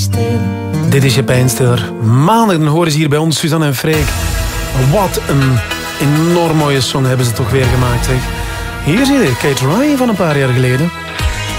Dit is je pijnstiller. Maandag dan horen ze hier bij ons Suzanne en Freek. Wat een enorm mooie song hebben ze toch weer gemaakt, zeg. Hier zie je Kate Ryan van een paar jaar geleden.